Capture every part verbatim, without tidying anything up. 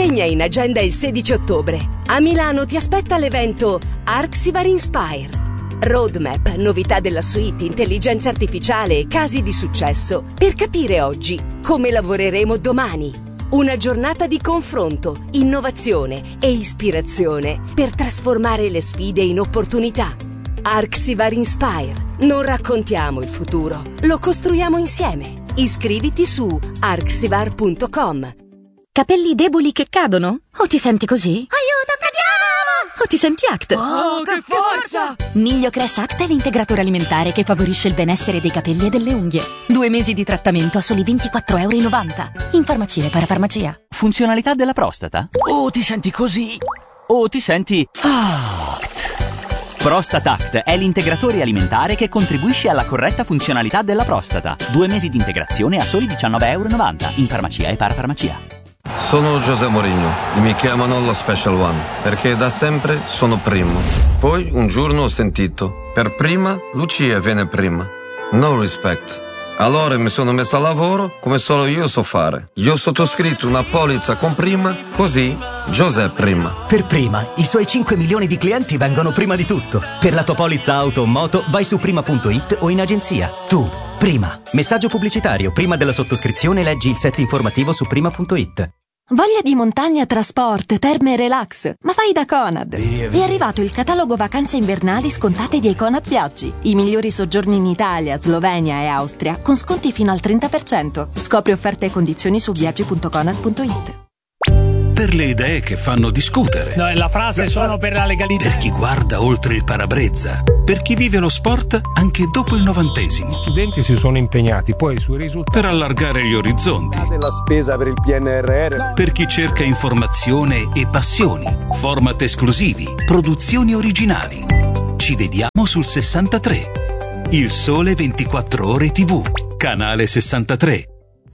Segna in agenda il sedici ottobre. A Milano ti aspetta l'evento Arxivar Inspire. Roadmap, novità della suite, intelligenza artificiale e casi di successo per capire oggi come lavoreremo domani. Una giornata di confronto, innovazione e ispirazione per trasformare le sfide in opportunità. Arxivar Inspire. Non raccontiamo il futuro, lo costruiamo insieme. Iscriviti su arxivar punto com. Capelli deboli che cadono? O ti senti così? Aiuto, cadiamo! O ti senti Act? Oh, che forza! Migliocress Act è l'integratore alimentare che favorisce il benessere dei capelli e delle unghie. Due mesi di trattamento a soli ventiquattro euro e novanta. In farmacia e parafarmacia. Funzionalità della prostata? O ti senti così? O ti senti Act? Prostate Act è l'integratore alimentare che contribuisce alla corretta funzionalità della prostata. Due mesi di integrazione a soli diciannove euro e novanta in farmacia e parafarmacia. Sono José Mourinho e mi chiamano lo Special One perché da sempre sono primo. Poi un giorno ho sentito: per prima Lucia viene prima. No respect. Allora mi sono messo a lavoro come solo io so fare. Io ho sottoscritto una polizza con prima, così José prima. Per prima, i suoi cinque milioni di clienti vengono prima di tutto. Per la tua polizza auto o moto vai su prima punto it o in agenzia. Tu, prima. Messaggio pubblicitario. Prima della sottoscrizione leggi il set informativo su prima punto it. Voglia di montagna, trasport, terme e relax? Ma vai da Conad! È arrivato il catalogo vacanze invernali scontate di Econad Viaggi. I migliori soggiorni in Italia, Slovenia e Austria con sconti fino al trenta per cento. Scopri offerte e condizioni su viaggi punto conad punto it. Per le idee che fanno discutere. No, la frase sono per la legalità. Per chi guarda oltre il parabrezza. Per chi vive lo sport anche dopo il novantesimo. Gli studenti si sono impegnati, poi sui risultati. Per allargare gli orizzonti. Della spesa per il P N R R. Per chi cerca informazione e passioni. Format esclusivi. Produzioni originali. Ci vediamo sul sessantatré. Il Sole ventiquattro Ore tivù. Canale sessantatré.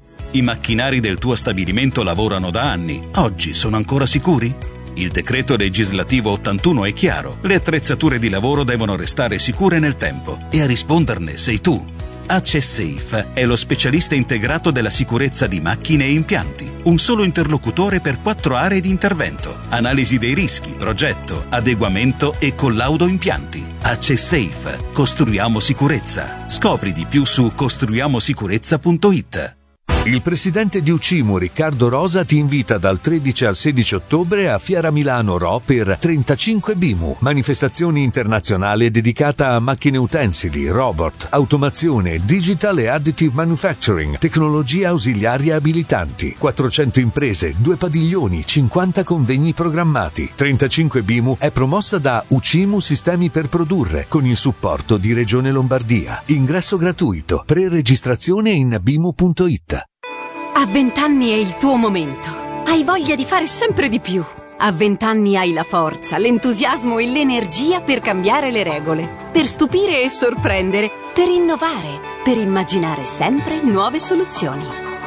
I macchinari del tuo stabilimento lavorano da anni. Oggi sono ancora sicuri? Il decreto legislativo ottantuno è chiaro. Le attrezzature di lavoro devono restare sicure nel tempo. E a risponderne sei tu. AccessSafe è lo specialista integrato della sicurezza di macchine e impianti. Un solo interlocutore per quattro aree di intervento. Analisi dei rischi, progetto, adeguamento e collaudo impianti. AccessSafe. Costruiamo sicurezza. Scopri di più su costruiamosicurezza punto it. Il presidente di Ucimu, Riccardo Rosa, ti invita dal tredici al sedici ottobre a Fiera Milano Ro per trentacinque BIMU, manifestazione internazionale dedicata a macchine utensili, robot, automazione, digital e additive manufacturing, tecnologie ausiliarie abilitanti, quattrocento imprese, due padiglioni, cinquanta convegni programmati. trentacinque BIMU è promossa da Ucimu Sistemi per Produrre con il supporto di Regione Lombardia. Ingresso gratuito, pre-registrazione in bimu punto it. A vent'anni è il tuo momento. Hai voglia di fare sempre di più. A vent'anni hai la forza, l'entusiasmo e l'energia per cambiare le regole, per stupire e sorprendere, per innovare, per immaginare sempre nuove soluzioni.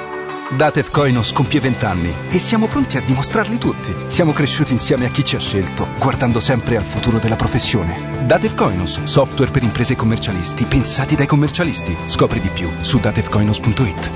Datev Koinos compie vent'anni e siamo pronti a dimostrarli tutti. Siamo cresciuti insieme a chi ci ha scelto, guardando sempre al futuro della professione. Datev Koinos, software per imprese e commercialisti, pensati dai commercialisti. Scopri di più su datev koinos punto it.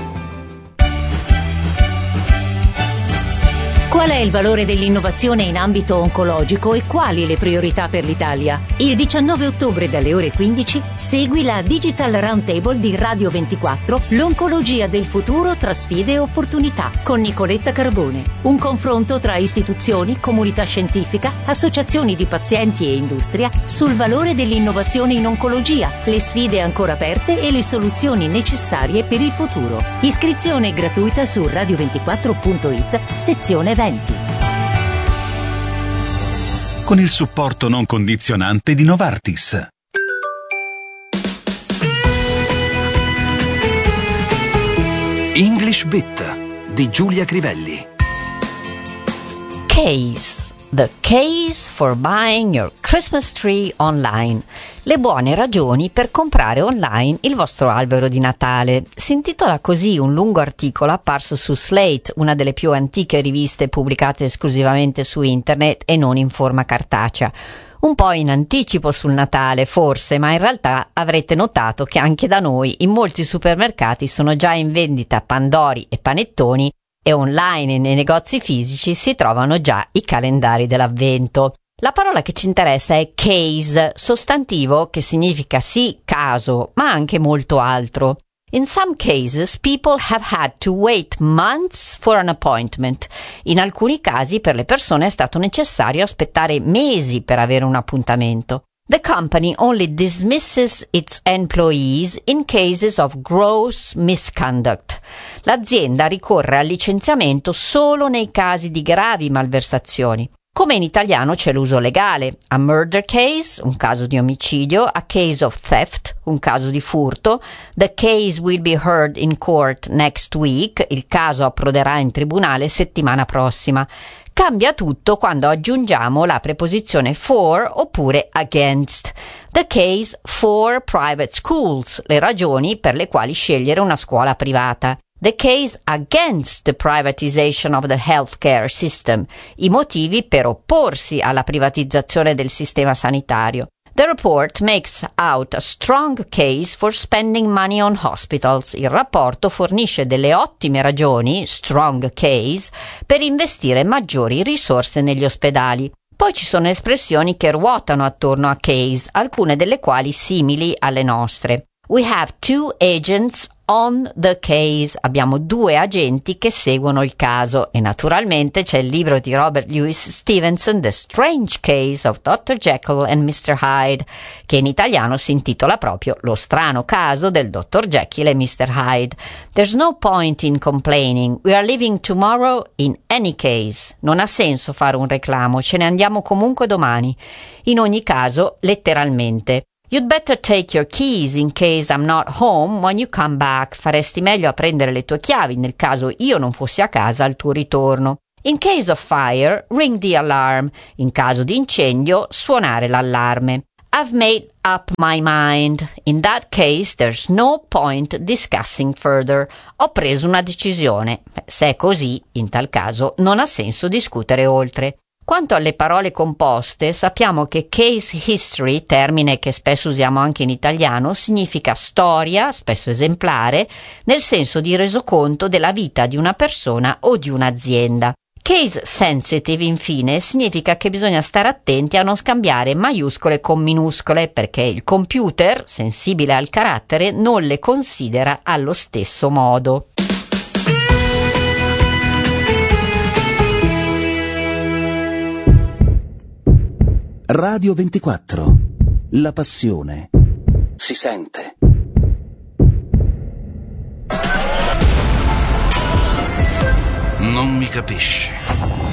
Qual è il valore dell'innovazione in ambito oncologico e quali le priorità per l'Italia? Il diciannove ottobre dalle ore quindici segui la Digital Roundtable di Radio ventiquattro, l'oncologia del futuro tra sfide e opportunità, con Nicoletta Carbone. Un confronto tra istituzioni, comunità scientifica, associazioni di pazienti e industria sul valore dell'innovazione in oncologia, le sfide ancora aperte e le soluzioni necessarie per il futuro. Iscrizione gratuita su radio ventiquattro punto it, sezione eventi. Con il supporto non condizionante di Novartis. English Bit di Giulia Crivelli. Case. The case for buying your Christmas tree online. Le buone ragioni per comprare online il vostro albero di Natale. Si intitola così un lungo articolo apparso su Slate, una delle più antiche riviste pubblicate esclusivamente su internet e non in forma cartacea. Un po' in anticipo sul Natale, forse, ma in realtà avrete notato che anche da noi in molti supermercati sono già in vendita pandori e panettoni e online nei negozi fisici si trovano già i calendari dell'avvento. La parola che ci interessa è case, sostantivo che significa sì caso, ma anche molto altro. In some cases, people have had to wait months for an appointment. In alcuni casi per le persone è stato necessario aspettare mesi per avere un appuntamento. The company only dismisses its employees in cases of gross misconduct. L'azienda ricorre al licenziamento solo nei casi di gravi malversazioni. Come in italiano c'è l'uso legale: a murder case, un caso di omicidio, a case of theft, un caso di furto, the case will be heard in court next week, il caso approderà in tribunale settimana prossima. Cambia tutto quando aggiungiamo la preposizione for oppure against. The case for private schools, le ragioni per le quali scegliere una scuola privata. The case against the privatization of the healthcare system, i motivi per opporsi alla privatizzazione del sistema sanitario. The report makes out a strong case for spending money on hospitals. Il rapporto fornisce delle ottime ragioni, strong case, per investire maggiori risorse negli ospedali. Poi ci sono espressioni che ruotano attorno a case, alcune delle quali simili alle nostre. We have two agents on the case. Abbiamo due agenti che seguono il caso, e naturalmente c'è il libro di Robert Louis Stevenson, The Strange Case of doctor Jekyll and mister Hyde, che in italiano si intitola proprio Lo strano caso del dottor Jekyll e mister Hyde. There's no point in complaining. We are leaving tomorrow in any case. Non ha senso fare un reclamo, ce ne andiamo comunque domani. In ogni caso, letteralmente. You'd better take your keys in case I'm not home when you come back. Faresti meglio a prendere le tue chiavi nel caso io non fossi a casa al tuo ritorno. In case of fire, ring the alarm. In caso di incendio, suonare l'allarme. I've made up my mind. In that case, there's no point discussing further. Ho preso una decisione. Se è così, in tal caso, non ha senso discutere oltre. Quanto alle parole composte, sappiamo che case history, termine che spesso usiamo anche in italiano, significa storia, spesso esemplare, nel senso di resoconto della vita di una persona o di un'azienda. Case sensitive, infine, significa che bisogna stare attenti a non scambiare maiuscole con minuscole, perché il computer, sensibile al carattere, non le considera allo stesso modo. Radio ventiquattro. La passione si sente. Non mi capisci.